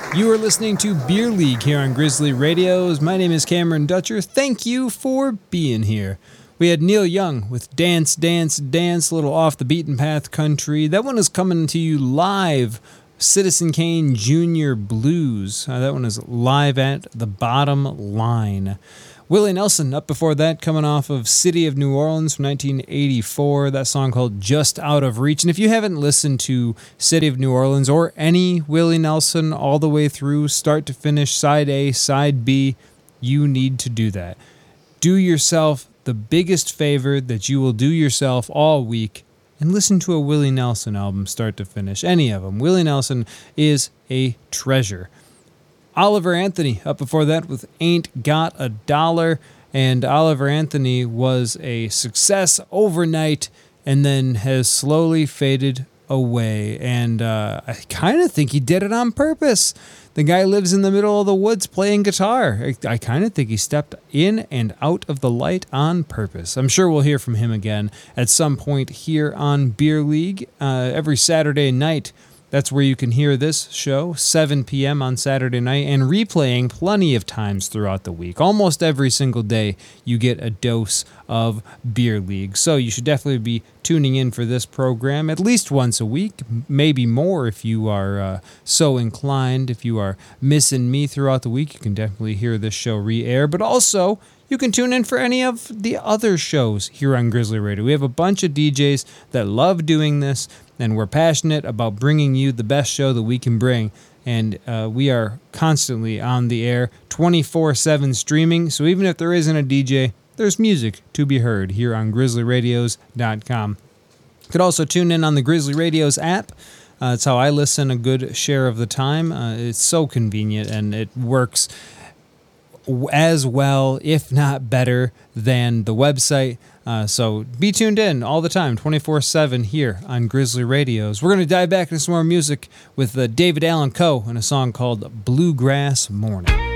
You are listening to Beer League here on Grizzly Radios. My name is Cameron Dutcher. Thank you for being here. We had Neil Young with Dance, Dance, Dance, a little off the beaten path country. That one is coming to you live, Citizen Kane Jr. Blues. That one is live at the Bottom Line. Willie Nelson, up before that, coming off of City of New Orleans from 1984, that song called Just Out of Reach. And if you haven't listened to City of New Orleans or any Willie Nelson all the way through, start to finish, side A, side B, you need to do that. Do yourself the biggest favor that you will do yourself all week and listen to a Willie Nelson album start to finish, any of them. Willie Nelson is a treasure. Oliver Anthony, up before that with Ain't Got a Dollar, and Oliver Anthony was a success overnight and then has slowly faded away, and I kind of think he did it on purpose. The guy lives in the middle of the woods playing guitar. I kind of think he stepped in and out of the light on purpose. I'm sure we'll hear from him again at some point here on Beer League every Saturday night. That's where you can hear this show, 7 p.m. on Saturday night, and replaying plenty of times throughout the week. Almost every single day, you get a dose of Beer League. So you should definitely be tuning in for this program at least once a week, maybe more if you are so inclined. If you are missing me throughout the week, you can definitely hear this show re-air. But also, you can tune in for any of the other shows here on Grizzly Radio. We have a bunch of DJs that love doing this, and we're passionate about bringing you the best show that we can bring. And we are constantly on the air, 24/7 streaming. So even if there isn't a DJ, there's music to be heard here on grizzlyradios.com. You could also tune in on the Grizzly Radios app. That's how I listen a good share of the time. It's so convenient, and it works as well, if not better, than the website. So be tuned in all the time, 24/7 here on Grizzly Radios. We're going to dive back into some more music with David Allan Coe and a song called Bluegrass Morning.